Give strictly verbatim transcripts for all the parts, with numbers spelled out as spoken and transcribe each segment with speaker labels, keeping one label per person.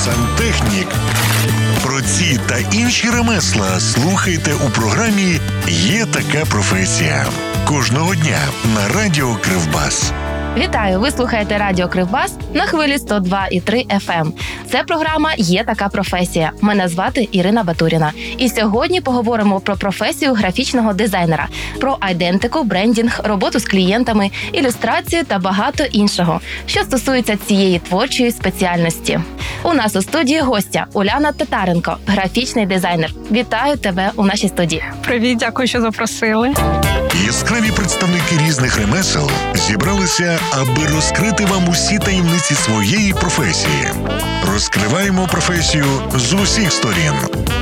Speaker 1: сантехнік. Про ці та інші ремесла слухайте у програмі «Є така професія». Кожного дня на Радіо Кривбас.
Speaker 2: Вітаю! Ви слухаєте Радіо Кривбас на хвилі сто два і три еф ем. Це програма «Є така професія». Мене звати Ірина Батуріна. І сьогодні поговоримо про професію графічного дизайнера, про айдентику, брендінг, роботу з клієнтами, ілюстрацію та багато іншого, що стосується цієї творчої спеціальності. У нас у студії гостя Уляна Татаренко, графічний дизайнер. Вітаю тебе у нашій студії.
Speaker 3: Привіт, дякую, що запросили.
Speaker 1: Яскраві представники різних ремесел зібралися, аби розкрити вам усі таємниці своєї професії. Розкриваємо професію з усіх сторін.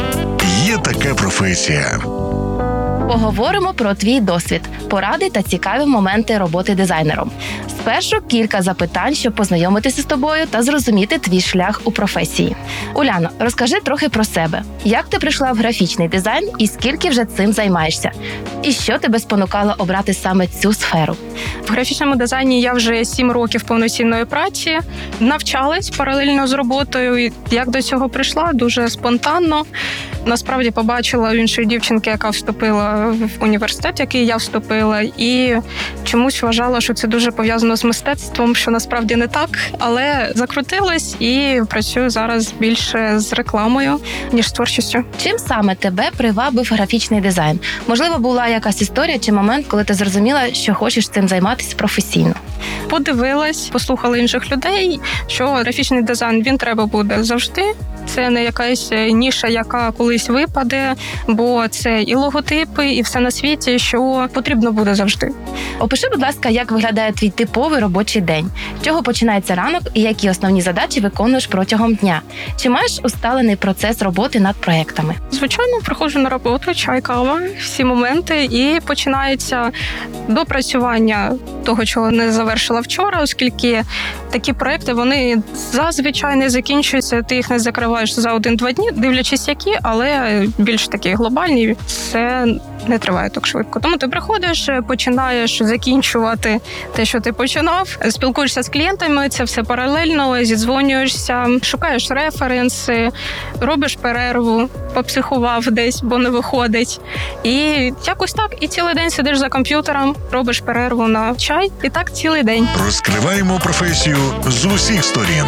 Speaker 1: Є така професія.
Speaker 2: Поговоримо про твій досвід, поради та цікаві моменти роботи дизайнером. Спершу кілька запитань, щоб познайомитися з тобою та зрозуміти твій шлях у професії. Уляно, розкажи трохи про себе. Як ти прийшла в графічний дизайн і скільки вже цим займаєшся? І що тебе спонукало обрати саме цю сферу?
Speaker 3: В графічному дизайні я вже сім років повноцінної праці. Навчалась паралельно з роботою. І як до цього прийшла? Дуже спонтанно. Насправді побачила у іншої дівчинки, яка вступила в університет, в який я вступила, і чомусь вважала, що це дуже пов'язано з мистецтвом, що насправді не так, але закрутилась і працюю зараз більше з рекламою, ніж з творчістю.
Speaker 2: Чим саме тебе привабив графічний дизайн? Можливо, була якась історія чи момент, коли ти зрозуміла, що хочеш цим займатися професійно?
Speaker 3: Подивилась, послухала інших людей, що графічний дизайн, він треба буде завжди. Це не якась ніша, яка колись випаде, бо це і логотипи, і все на світі, що потрібно буде завжди.
Speaker 2: Опиши, будь ласка, як виглядає твій типовий робочий день? З чого починається ранок і які основні задачі виконуєш протягом дня? Чи маєш усталений процес роботи над проєктами?
Speaker 3: Звичайно, приходжу на роботу, чай, кава, всі моменти, і починається допрацювання того, чого не завершила вчора, оскільки такі проєкти, вони зазвичай не закінчуються, ти їх не закриваєш за один-два дні, дивлячись які, але більш такі глобальні, це не триває так швидко. Тому ти приходиш, починаєш закінчувати те, що ти починав, спілкуєшся з клієнтами, це все паралельно, зідзвонюєшся, шукаєш референси, робиш перерву, попсихував десь, бо не виходить. І якось так, і цілий день сидиш за комп'ютером, робиш перерву на чай, і так цілий день.
Speaker 1: Розкриваємо професію з усіх сторін.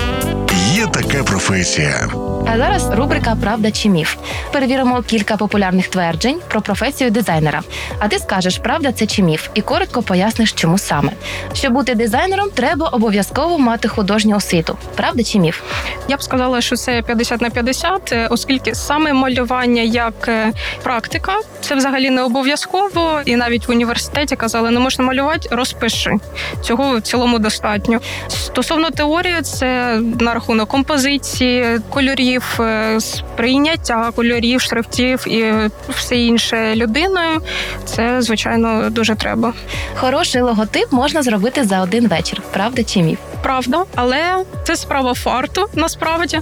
Speaker 1: Є така професія.
Speaker 2: А зараз рубрика «Правда чи міф». Перевіримо кілька популярних тверджень про професію дизайнера. А ти скажеш, правда це чи міф, і коротко поясниш, чому саме. Щоб бути дизайнером, треба обов'язково мати художню освіту. Правда чи міф?
Speaker 3: Я б сказала, що це п'ятдесят на п'ятдесят, оскільки саме малювання як практика, це взагалі не обов'язково. І навіть в університеті казали, не можна малювати, розпиши. Цього в цілому достатньо. Стосовно теорії, це на рахунок композиції, кольорів, сприйняття кольорів, шрифтів і все інше людиною, це, звичайно, дуже треба.
Speaker 2: Хороший логотип можна зробити за один вечір. Правда чи міф?
Speaker 3: Правда, але це справа фарту, насправді.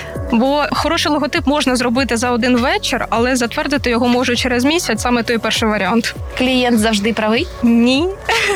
Speaker 3: Бо хороший логотип можна зробити за один вечір, але затвердити його можу через місяць, саме той перший варіант.
Speaker 2: Клієнт завжди правий?
Speaker 3: Ні.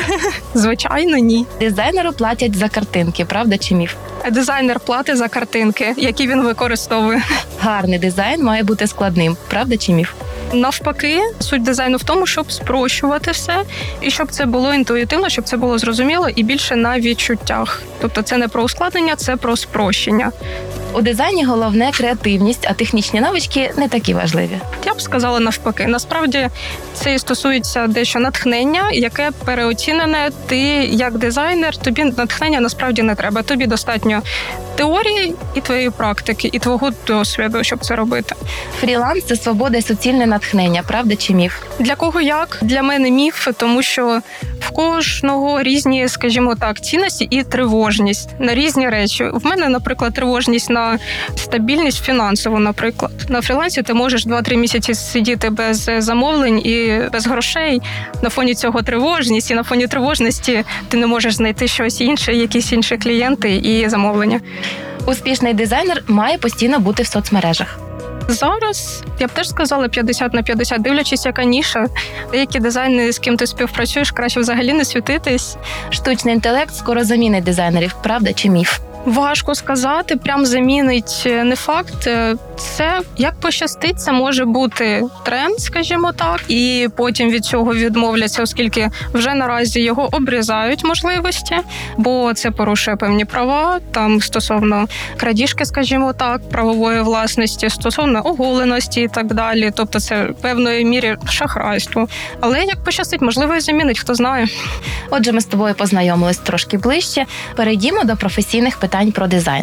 Speaker 3: Звичайно, ні.
Speaker 2: Дизайнеру платять за картинки, правда чи міф?
Speaker 3: Дизайнер платить за картинки, які він використовує.
Speaker 2: Гарний дизайн має бути складним, правда чи міф?
Speaker 3: Навпаки, суть дизайну в тому, щоб спрощувати все, і щоб це було інтуїтивно, щоб це було зрозуміло і більше на відчуттях. Тобто це не про ускладнення, це про спрощення.
Speaker 2: У дизайні головне креативність, а технічні навички не такі важливі.
Speaker 3: Я б сказала навпаки. Насправді це і стосується дещо натхнення, яке переоцінене. Ти як дизайнер, тобі натхнення насправді не треба. Тобі достатньо теорії і твоєї практики, і твого досвіду, щоб це робити.
Speaker 2: Фріланс – це свобода і суцільне натхнення, правда чи міф?
Speaker 3: Для кого як? Для мене міф, тому що в кожного різні, скажімо так, цінності і тривожність на різні речі. В мене, наприклад, тривожність на стабільність фінансову, наприклад. На фрілансі ти можеш два-три місяці сидіти без замовлень і без грошей. На фоні цього тривожність, і на фоні тривожності ти не можеш знайти щось інше, якісь інші клієнти і замовлення.
Speaker 2: Успішний дизайнер має постійно бути в соцмережах.
Speaker 3: Зараз я б теж сказала п'ятдесят на п'ятдесят, дивлячись, яка ніша. Деякі дизайнери, з ким ти співпрацюєш, краще взагалі не світитись.
Speaker 2: Штучний інтелект скоро замінить дизайнерів, правда чи міф?
Speaker 3: Важко сказати, прям замінить не факт. Це як пощастить, це може бути тренд, скажімо так, і потім від цього відмовляться, оскільки вже наразі його обрізають можливості, бо це порушує певні права, там стосовно крадіжки, скажімо так, правової власності, стосовно оголеності і так далі. Тобто це в певної мірі шахрайство. Але як пощастить, можливо, і замінить, хто знає.
Speaker 2: Отже, ми з тобою познайомились трошки ближче. Перейдімо до професійних питань про дизайн.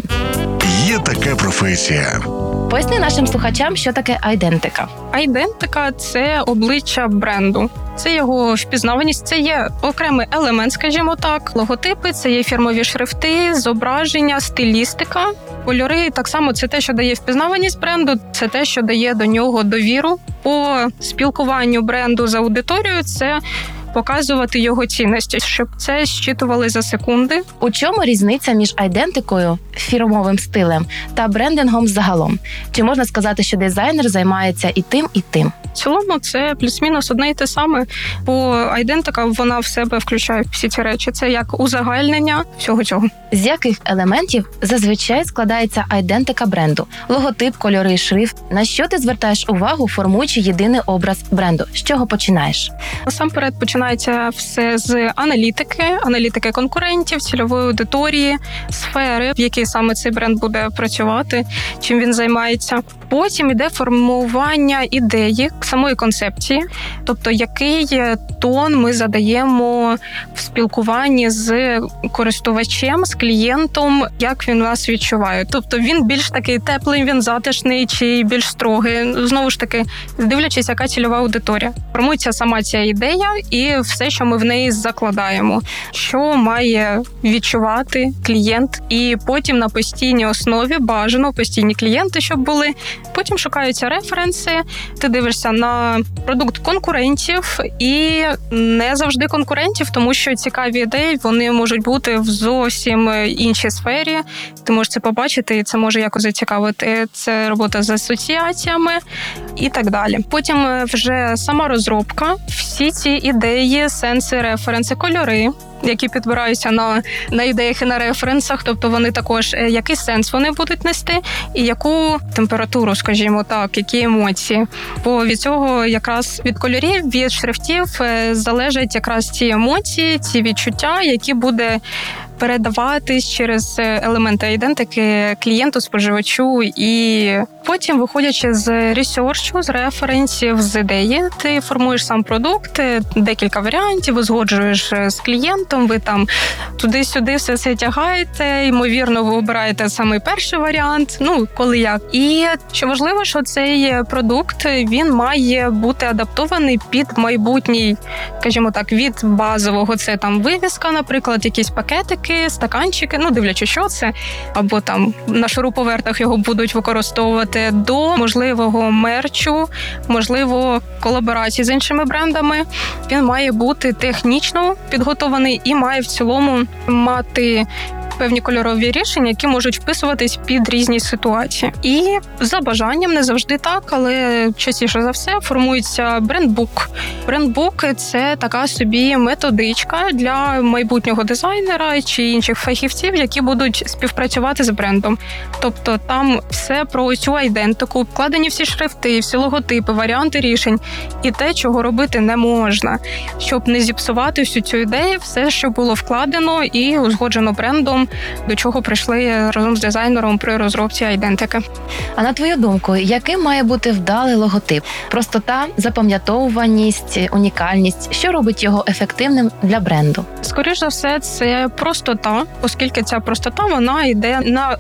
Speaker 1: Є така професія.
Speaker 2: Поясни нашим слухачам, що таке айдентика.
Speaker 3: Айдентика – це обличчя бренду. Це його впізнаваність, це є окремий елемент, скажімо так. Логотипи, це є фірмові шрифти, зображення, стилістика. Кольори так само це те, що дає впізнаваність бренду, це те, що дає до нього довіру. По спілкуванню бренду з аудиторією це показувати його цінності, щоб це щитували за секунди.
Speaker 2: У чому різниця між айдентикою, фірмовим стилем та брендингом загалом? Чи можна сказати, що дизайнер займається і тим, і тим?
Speaker 3: В цілому це плюс-мінус одне й те саме, бо айдентика, вона в себе включає всі ці речі. Це як узагальнення всього цього.
Speaker 2: З яких елементів зазвичай складається айдентика бренду? Логотип, кольори, шрифт. На що ти звертаєш увагу, формуючи єдиний образ бренду? З чого починаєш?
Speaker 3: Насамперед починається все з аналітики, аналітики конкурентів, цільової аудиторії, сфери, в якій саме цей бренд буде працювати, чим він займається. Потім іде формування ідеї, самої концепції, тобто який тон ми задаємо в спілкуванні з користувачем, з клієнтом, як він нас відчуває. Тобто він більш такий теплий, він затишний чи більш строгий. Знову ж таки, дивлячись, яка цільова аудиторія. Формується сама ця ідея і все, що ми в неї закладаємо. Що має відчувати клієнт. І потім на постійній основі, бажано постійні клієнти, щоб були. Потім шукаються референси, ти дивишся на продукт конкурентів і не завжди конкурентів, тому що цікаві ідеї, вони можуть бути в зовсім іншій сфері. Ти можеш це побачити і це може якось зацікавити. Це робота з асоціаціями і так далі. Потім вже сама розробка, всі ці ідеї, сенси, референси, кольори, які підбираються на, на ідеях і на референсах, тобто вони також, який сенс вони будуть нести і яку температуру, скажімо так, які емоції. Бо від цього якраз від кольорів, від шрифтів залежать якраз ці емоції, ці відчуття, які буде передаватись через елементи ідентики клієнту, споживачу. І потім, виходячи з ресерчу, з референсів, з ідеї, ти формуєш сам продукт, декілька варіантів, узгоджуєш з клієнтом, ви там туди-сюди все це тягаєте, ймовірно, ви обираєте саме перший варіант, ну, коли як. І що важливо, що цей продукт, він має бути адаптований під майбутній, скажімо так, від базового, це там вивіска, наприклад, якісь пакетики, стаканчики, ну, дивлячись, що це, або там на шуруповертах його будуть використовувати, до можливого мерчу, можливо, колаборації з іншими брендами. Він має бути технічно підготований і має в цілому мати певні кольорові рішення, які можуть вписуватись під різні ситуації. І за бажанням, не завжди так, але частіше за все формується брендбук. Брендбук – це така собі методичка для майбутнього дизайнера чи інших фахівців, які будуть співпрацювати з брендом. Тобто там все про цю айдентику, вкладені всі шрифти, всі логотипи, варіанти рішень і те, чого робити не можна, щоб не зіпсувати всю цю ідею, все, що було вкладено і узгоджено брендом, до чого прийшли разом з дизайнером при розробці айдентики.
Speaker 2: А на твою думку, яким має бути вдалий логотип? Простота, запам'ятовуваність, унікальність? Що робить його ефективним для бренду?
Speaker 3: Скоріш за все, це простота, оскільки ця простота, вона йде на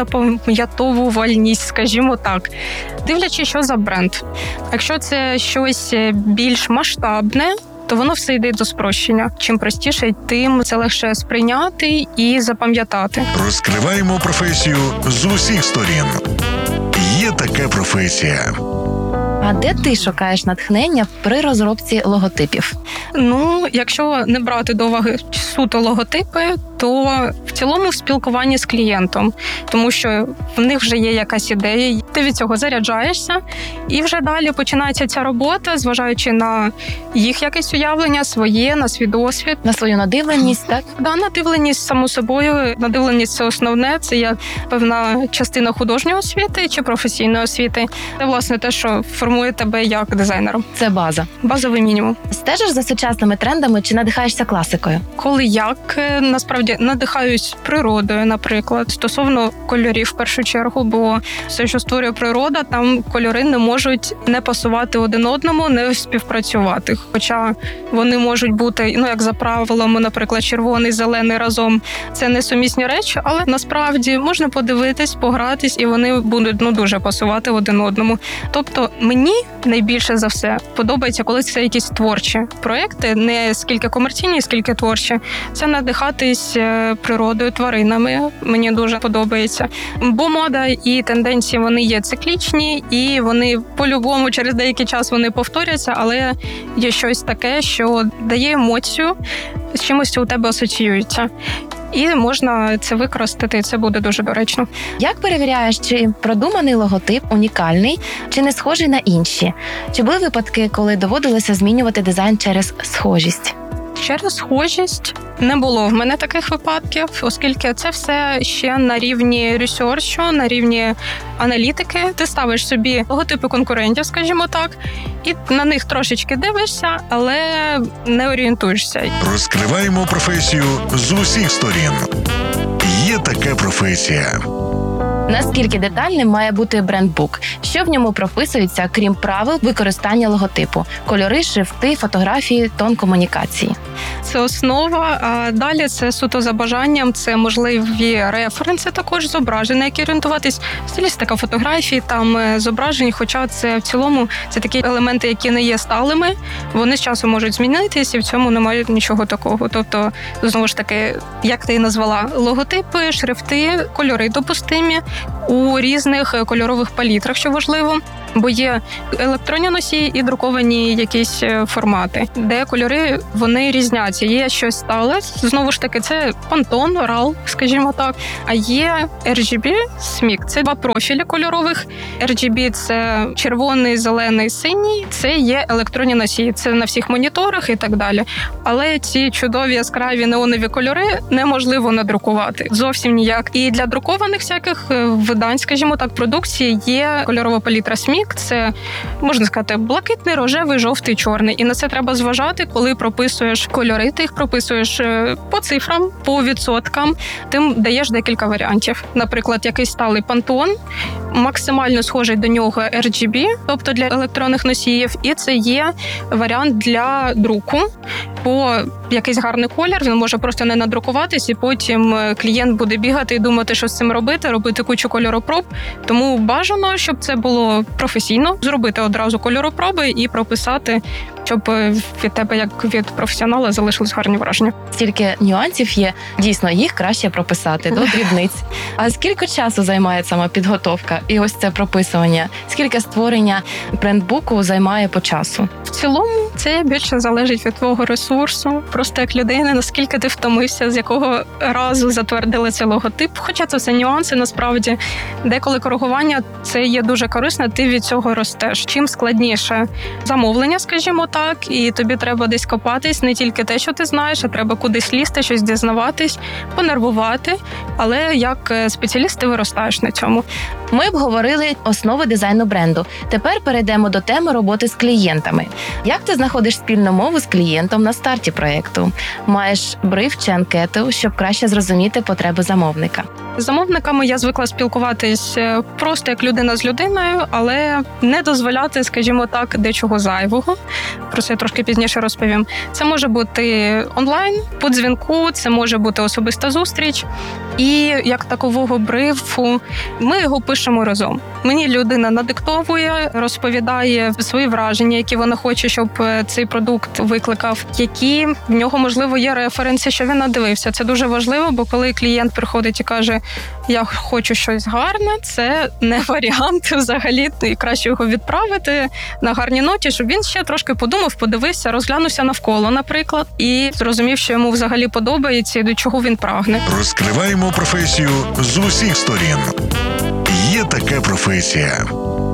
Speaker 3: легкозапам'ятовувальність, скажімо так. Дивлячись, що за бренд. Якщо це щось більш масштабне, то воно все йде до спрощення. Чим простіше, тим це легше сприйняти і запам'ятати.
Speaker 1: Розкриваємо професію з усіх сторін. Є така професія.
Speaker 2: А де ти шукаєш натхнення при розробці логотипів?
Speaker 3: Ну, якщо не брати до уваги суто логотипи, то в цілому в спілкуванні з клієнтом, тому що в них вже є якась ідея, ти від цього заряджаєшся, і вже далі починається ця робота, зважаючи на їх якесь уявлення, своє, на свій досвід.
Speaker 2: На свою надивленість, так?
Speaker 3: Да, надивленість, само собою, надивленість – це основне, це як певна частина художньої освіти чи професійної освіти. Це, власне, те, що формує тебе як дизайнера.
Speaker 2: Це база.
Speaker 3: Базовий мінімум.
Speaker 2: Стежиш за сучасними трендами чи надихаєшся класикою?
Speaker 3: Коли як, насправді, надихаюсь природою, наприклад, стосовно кольорів в першу чергу, бо все, що створює природа, там кольори не можуть не пасувати один одному, не співпрацювати. Хоча вони можуть бути, ну, як за правилами, наприклад, червоний, зелений разом. Це несумісні речі, але насправді можна подивитись, погратись, і вони будуть, ну, дуже пасувати один одному. Тобто мені найбільше за все подобається, коли це якісь творчі проекти, не скільки комерційні, скільки творчі. Це надихатись природою, тваринами. Мені дуже подобається. Бо мода і тенденції, вони є циклічні, і вони по-любому через деякий час вони повторяться, але є щось таке, що дає емоцію, з чимось у тебе асоціюється. І можна це використати, і це буде дуже доречно.
Speaker 2: Як перевіряєш, чи продуманий логотип унікальний, чи не схожий на інші? Чи були випадки, коли доводилося змінювати дизайн через схожість?
Speaker 3: Через схожість не було в мене таких випадків, оскільки це все ще на рівні ресерчу, на рівні аналітики. Ти ставиш собі логотипи конкурентів, скажімо так, і на них трошечки дивишся, але не орієнтуєшся.
Speaker 1: Розкриваємо професію з усіх сторін. Є така професія.
Speaker 2: Наскільки детальним має бути брендбук? Що в ньому прописується, крім правил використання логотипу? Кольори, шрифти, фотографії, тон комунікації.
Speaker 3: Це основа, а далі це суто за бажанням, це можливі референси, також зображення, на які орієнтуватись, стилістика фотографій, там зображень, хоча це в цілому це такі елементи, які не є сталими, вони з часом можуть змінитись, і в цьому немає нічого такого. Тобто, знову ж таки, як ти і назвала, логотипи, шрифти, кольори допустимі у різних кольорових палітрах, що важливо, бо є електронні носії і друковані якісь формати, де кольори, вони різняться. Є щось стале, знову ж таки, це Pantone, рал, скажімо так, а є ар джі бі, смік. Це два профілі кольорових. ар джі бі – це червоний, зелений, синій, це є електронні носії, це на всіх моніторах і так далі. Але ці чудові яскраві неонові кольори неможливо надрукувати. Зовсім ніяк. І для друкованих всяких видань, скажімо так, продукції є кольорова палітра смік. Це, можна сказати, блакитний, рожевий, жовтий, чорний. І на це треба зважати, коли прописуєш кольори, ти їх прописуєш по цифрам, по відсоткам, тим даєш декілька варіантів. Наприклад, якийсь сталий Pantone, максимально схожий до нього ар джі бі, тобто для електронних носіїв, і це є варіант для друку. Бо якийсь гарний колір, він може просто не надрукуватись, і потім клієнт буде бігати і думати, що з цим робити, робити кучу кольоропроб. Тому бажано, щоб це було професійно, зробити одразу кольоропроби і прописати, щоб від тебе, як від професіонала, залишились гарні враження.
Speaker 2: Стільки нюансів є, дійсно, їх краще прописати до дрібниць. А скільки часу займає сама підготовка і ось це прописування? Скільки створення брендбуку займає по часу?
Speaker 3: В цілому це більше залежить від твого ресурсу, просто як людини, наскільки ти втомився, з якого разу затвердили цей логотип. Хоча це все нюанси, насправді. Деколи коригування – це є дуже корисно, ти від цього ростеш. Чим складніше замовлення, скажімо так, і тобі треба десь копатись, не тільки те, що ти знаєш, а треба кудись лізти, щось дізнаватись, понервувати, але як спеціаліст ти виростаєш на цьому.
Speaker 2: Ми обговорили основи дизайну бренду. Тепер перейдемо до теми роботи з клієнтами. Як ти знаходиш спільну мову з клієнтом на старті проєкту? Маєш бриф чи анкету, щоб краще зрозуміти потреби замовника?
Speaker 3: З замовниками я звикла спілкуватись просто як людина з людиною, але не дозволяти, скажімо так, дечого зайвого. Про це я трошки пізніше розповім. Це може бути онлайн, по дзвінку, це може бути особиста зустріч. І як такового брифу ми його пишемо разом. Мені людина надиктовує, розповідає свої враження, які вона хоче, щоб цей продукт викликав, які в нього, можливо, є референси, що він надивився. Це дуже важливо, бо коли клієнт приходить і каже, я хочу щось гарне, це не варіант взагалі, і краще його відправити на гарній ноті, щоб він ще трошки подумав, подивився, розглянувся навколо, наприклад, і зрозумів, що йому взагалі подобається і до чого він прагне.
Speaker 1: Розкриваємо професію з усіх сторін. Є така професія.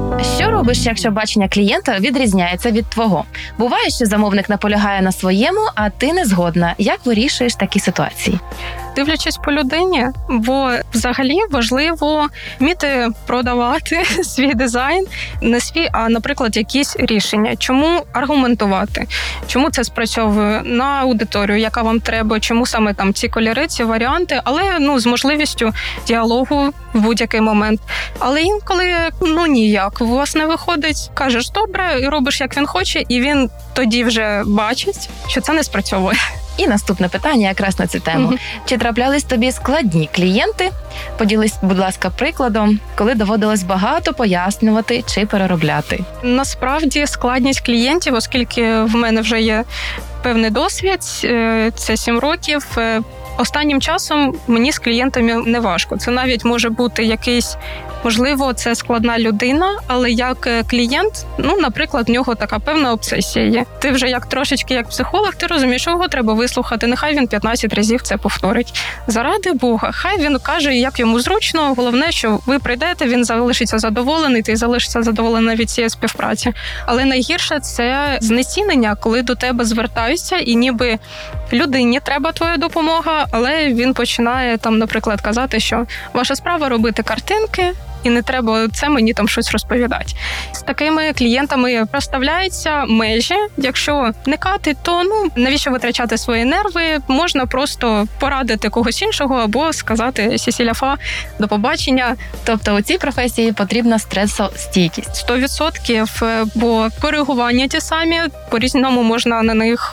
Speaker 2: Що робиш, якщо бачення клієнта відрізняється від твого? Буває, що замовник наполягає на своєму, а ти не згодна. Як вирішуєш такі ситуації?
Speaker 3: Дивлячись по людині, бо взагалі важливо вміти продавати свій дизайн, не свій, а, наприклад, якісь рішення. Чому аргументувати? Чому це спрацьовує на аудиторію, яка вам треба, чому саме там ці кольори, ці варіанти, але ну з можливістю діалогу в будь-який момент. Але інколи ну ніяк, у вас не виходить, кажеш добре, і робиш як він хоче, і він тоді вже бачить, що це не спрацьовує.
Speaker 2: І наступне питання якраз на цю тему. Mm-hmm. Чи траплялись тобі складні клієнти? Поділись, будь ласка, прикладом, коли доводилось багато пояснювати чи переробляти.
Speaker 3: Насправді складність клієнтів, оскільки в мене вже є певний досвід, це сім років, останнім часом мені з клієнтами не важко. Це навіть може бути якийсь, можливо, це складна людина, але як клієнт, ну, наприклад, в нього така певна обсесія є. Ти вже як трошечки як психолог, ти розумієш, що його треба вислухати. Нехай він п'ятнадцять разів це повторить. Заради Бога, хай він каже, як йому зручно. Головне, що ви прийдете, він залишиться задоволений, ти залишишся задоволений від цієї співпраці. Але найгірше – це знецінення, коли до тебе звертаються, і ніби людині треба твоя допомога, але він починає там, наприклад, казати, що ваша справа робити картинки, і не треба це мені там щось розповідати. З такими клієнтами розставляються межі. Якщо вникати, то ну навіщо витрачати свої нерви? Можна просто порадити когось іншого або сказати сі-сі-ля-фа, до побачення.
Speaker 2: Тобто у цій професії потрібна стресостійкість.
Speaker 3: Сто відсотків, бо коригування ті самі, по-різному можна на них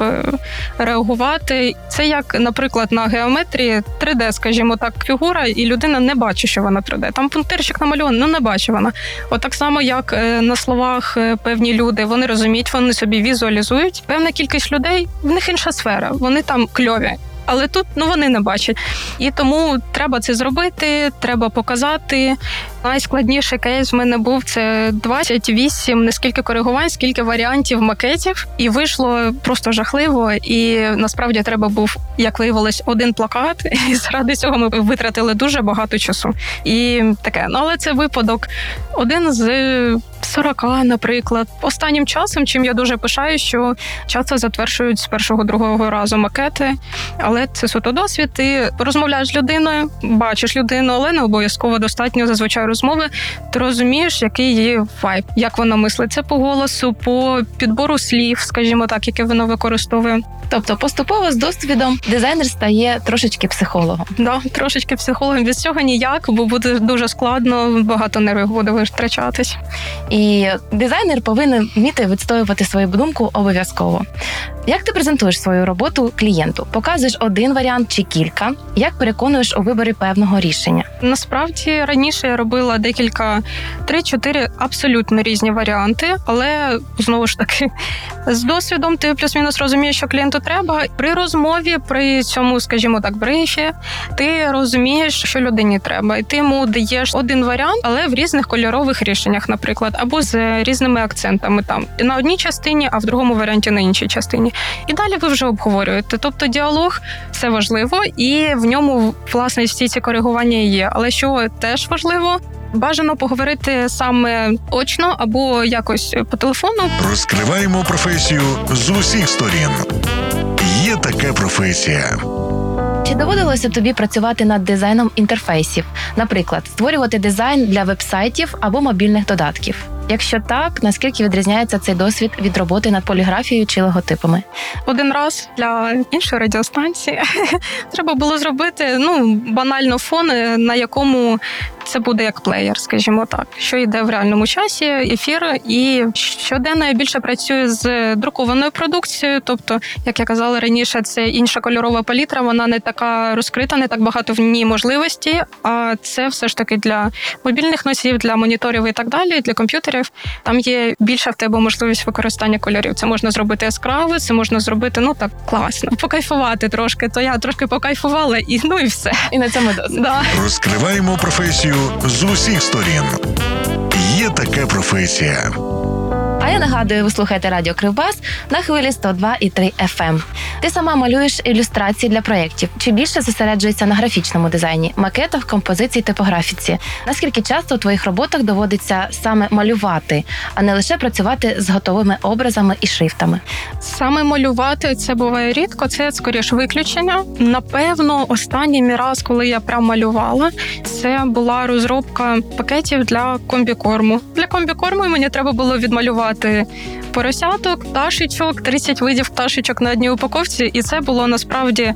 Speaker 3: реагувати. Це як, наприклад, на геометрії три де, скажімо так, фігура, і людина не бачить, що вона три де. Там пунктирчик намальований, ну не бачить вона. От так само, як на словах певні люди, вони розуміють, вони собі візуалізують. Певна кількість людей, в них інша сфера, вони там кльові. Але тут, ну, вони не бачать. І тому треба це зробити, треба показати. Найскладніший кейс в мене був, це двадцять вісім, не скільки коригувань, скільки варіантів макетів. І вийшло просто жахливо. І насправді треба був, як виявилось, один плакат. І заради цього ми витратили дуже багато часу. І таке, ну, але це випадок один з сорока, наприклад. Останнім часом, чим я дуже пишаю, що часто затверджують з першого-другого разу макети. Але це суто досвід. Ти розмовляєш з людиною, бачиш людину, але не обов'язково достатньо зазвичай розмови. Ти розумієш, який її вайб, як вона мислить. Це по голосу, по підбору слів, скажімо так, яке вона використовує.
Speaker 2: Тобто поступово з досвідом дизайнер стає трошечки психологом.
Speaker 3: Да, трошечки психологом. Від цього ніяк, бо буде дуже складно, багато нервів буде витрачатись.
Speaker 2: І дизайнер повинен вміти відстоювати свою думку обов'язково. Як ти презентуєш свою роботу клієнту? Показуєш один варіант чи кілька? Як переконуєш у виборі певного рішення?
Speaker 3: Насправді, раніше я робила декілька, три-чотири абсолютно різні варіанти, але, знову ж таки, з досвідом ти плюс-мінус розумієш, що клієнту треба. При розмові, при цьому, скажімо так, брифі, ти розумієш, що людині треба. І ти йому даєш один варіант, але в різних кольорових рішеннях, наприклад, або з різними акцентами там. На одній частині, а в другому варіанті на іншій частині. І далі ви вже обговорюєте. Тобто діалог – це важливо, і в ньому, власне, всі ці коригування є. Але що теж важливо – бажано поговорити саме очно або якось по телефону.
Speaker 1: Розкриваємо професію з усіх сторін. Є така професія.
Speaker 2: Чи доводилося тобі працювати над дизайном інтерфейсів? Наприклад, створювати дизайн для веб-сайтів або мобільних додатків? Якщо так, наскільки відрізняється цей досвід від роботи над поліграфією чи логотипами?
Speaker 3: Один раз для іншої радіостанції треба було зробити, ну, банально фон, на якому це буде як плеєр, скажімо так, що йде в реальному часі, ефір. І щоденно я більше працюю з друкованою продукцією, тобто, як я казала раніше, це інша кольорова палітра, вона не така розкрита, не так багато в ній можливості, а це все ж таки для мобільних носіїв, для моніторів і так далі, для комп'ютерів. кольорів. Там є більша в тебе можливість використання кольорів. Це можна зробити яскраво, це можна зробити, ну так, класно. Покайфувати трошки, то я трошки покайфувала, і ну і все.
Speaker 2: І на цьому досить.
Speaker 3: Да.
Speaker 1: Розкриваємо професію з усіх сторін. Є така професія.
Speaker 2: А я нагадую, ви слухаєте радіо Кривбас на хвилі сто два і три еф ем. Ти сама малюєш ілюстрації для проєктів. Чи більше зосереджуєшся на графічному дизайні, макетах, композиції, типографіці? Наскільки часто у твоїх роботах доводиться саме малювати, а не лише працювати з готовими образами і шрифтами?
Speaker 3: Саме малювати це буває рідко, це скоріше виключення. Напевно, останній раз, коли я прям малювала, це була розробка пакетів для комбікорму. Для комбікорму мені треба було відмалювати поросяток, пташечок, тридцять видів пташечок на одній упаковці, і це було насправді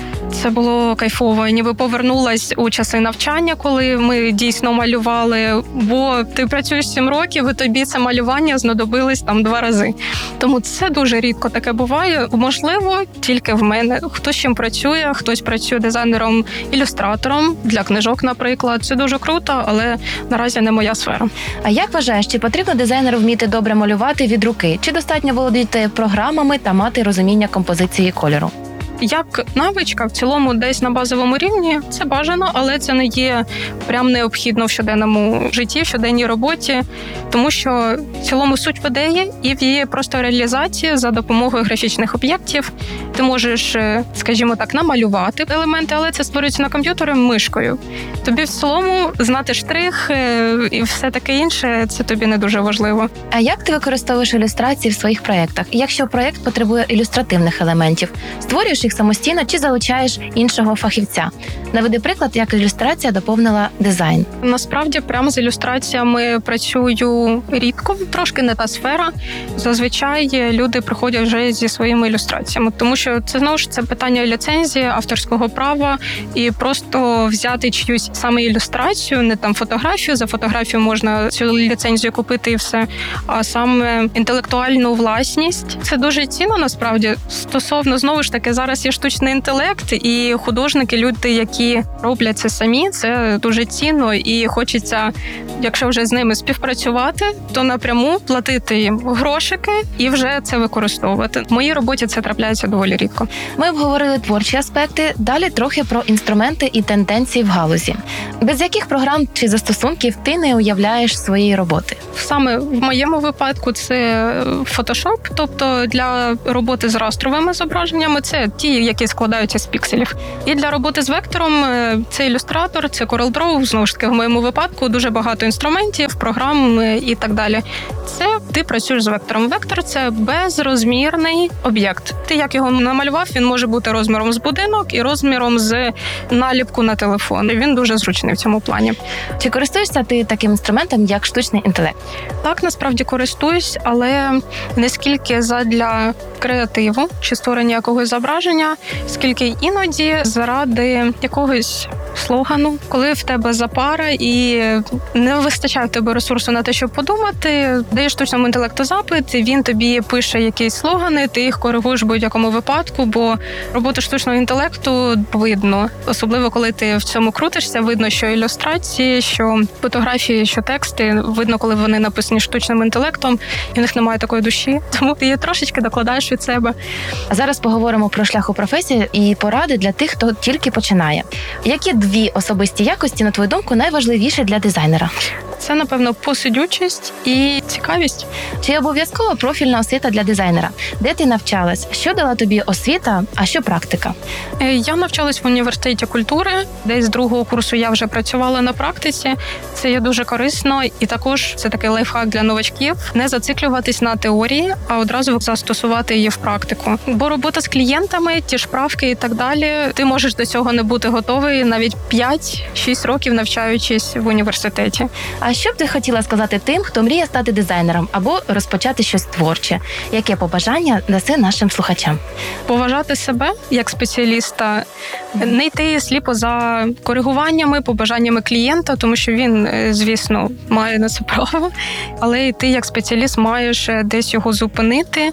Speaker 3: Це було кайфово. Я ніби повернулась у часи навчання, коли ми дійсно малювали, бо ти працюєш сім років, і тобі це малювання знадобилось там два рази. Тому це дуже рідко таке буває. Можливо, тільки в мене. Хтось чим працює, хтось працює дизайнером-ілюстратором для книжок, наприклад. Це дуже круто, але наразі не моя сфера.
Speaker 2: А як вважаєш, чи потрібно дизайнеру вміти добре малювати від руки? Чи достатньо володіти програмами та мати розуміння композиції кольору?
Speaker 3: Як навичка, в цілому десь на базовому рівні це бажано, але це не є прям необхідно в щоденному житті, в щоденній роботі, тому що в цілому суть в ідеї і в її просто реалізації за допомогою графічних об'єктів. Ти можеш, скажімо так, намалювати елементи, але це створюється на комп'ютері мишкою. Тобі в цілому знати штрих і все таке інше, це тобі не дуже важливо.
Speaker 2: А як ти використовуєш ілюстрації в своїх проєктах? Якщо проєкт потребує ілюстративних елементів, створюєш їх самостійно чи залучаєш іншого фахівця? Наведи приклад, як ілюстрація доповнила дизайн.
Speaker 3: Насправді, прямо з ілюстраціями працюю рідко, трошки не та сфера. Зазвичай люди приходять вже зі своїми ілюстраціями, тому що це, знову ж, це питання ліцензії, авторського права, і просто взяти чиюсь саме ілюстрацію, не там фотографію, за фотографію можна цю ліцензію купити і все, а саме інтелектуальну власність. Це дуже цінно, насправді. Стосовно, знову ж таки, зараз є штучний інтелект, і художники, люди, які роблять це самі, це дуже цінно, і хочеться, якщо вже з ними співпрацювати, то напряму платити їм грошики і вже це використовувати. В моїй роботі це трапляється доволі рідко.
Speaker 2: Ми обговорили творчі аспекти, далі трохи про інструменти і тенденції в галузі. Без яких програм чи застосунків ти не уявляєш своєї роботи?
Speaker 3: Саме в моєму випадку це Photoshop, тобто для роботи з растровими зображеннями це ті, які складаються з пікселів. І для роботи з вектором це ілюстратор, це CorelDRAW, знову ж таки, в моєму випадку дуже багато інструментів, програм і так далі. Це ти працюєш з вектором. Вектор – це безрозмірний об'єкт. Ти як його намалював, він може бути розміром з будинок і розміром з наліпку на телефон. Він дуже зручний в цьому плані.
Speaker 2: Чи користуєшся ти таким інструментом, як штучний інтелект?
Speaker 3: Так, насправді користуюсь, але не скільки задля креативу чи створення якогось зображення, скільки іноді заради якогось слогану, коли в тебе запара і не вистачає в тебе ресурсу на те, щоб подумати, даєш штучному інтелекту запит, він тобі пише якісь слогани, ти їх коригуєш в будь-якому випадку, бо роботу штучного інтелекту видно. Особливо, коли ти в цьому крутишся, видно, що ілюстрації, що фотографії, що тексти, видно, коли вони написані штучним інтелектом, і в них немає такої душі, тому ти її трошечки докладаєш від себе.
Speaker 2: А зараз поговоримо про шлях у професії і поради для тих, хто тільки починає. Які дві особисті якості, на твою думку, найважливіші для дизайнера?
Speaker 3: Це, напевно, посидючість і цікавість.
Speaker 2: Чи обов'язкова профільна освіта для дизайнера? Де ти навчалась? Що дала тобі освіта, а що практика?
Speaker 3: Я навчалась в університеті культури. Десь з другого курсу я вже працювала на практиці. Це є дуже корисно. І також це такий лайфхак для новачків. Не зациклюватись на теорії, а одразу застосувати її в практику. Бо робота з клієнтами, ті ж правки і так далі, ти можеш до цього не бути готовий навіть п'ять-шість років навчаючись в університеті.
Speaker 2: А що б ти хотіла сказати тим, хто мріє стати дизайнером або розпочати щось творче? Яке побажання даси нашим слухачам?
Speaker 3: Поважати себе як спеціаліста, не йти сліпо за коригуваннями, побажаннями клієнта, тому що він, звісно, має на це право, але ти як спеціаліст маєш десь його зупинити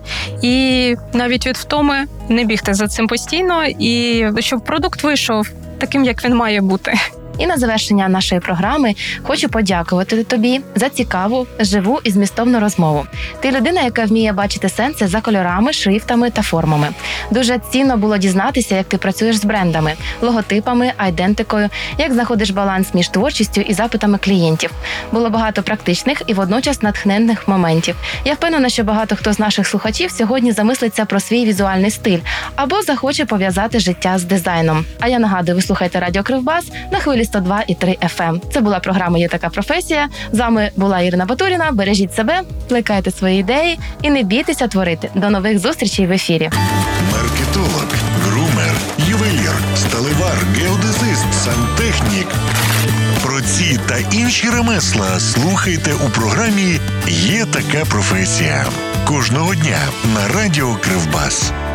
Speaker 3: і навіть від втоми не бігти за цим постійно, і щоб продукт вийшов таким, як він має бути.
Speaker 2: І на завершення нашої програми хочу подякувати тобі за цікаву, живу і змістовну розмову. Ти людина, яка вміє бачити сенси за кольорами, шрифтами та формами. Дуже цінно було дізнатися, як ти працюєш з брендами, логотипами, айдентикою, як знаходиш баланс між творчістю і запитами клієнтів. Було багато практичних і водночас натхненних моментів. Я впевнена, що багато хто з наших слухачів сьогодні замислиться про свій візуальний стиль або захоче пов'язати життя з дизайном. А я нагадую, ви слухаєте Радіо Кривбас на хвилі сто два і три еф ем. Це була програма «Є така професія». З вами була Ірина Батуріна. Бережіть себе, плекайте свої ідеї і не бійтеся творити. До нових зустрічей в ефірі.
Speaker 1: Маркетолог, грумер, ювелір, сталевар, геодезист, сантехнік. Про ці та інші ремесла слухайте у програмі «Є така професія». Кожного дня на Радіо Кривбас.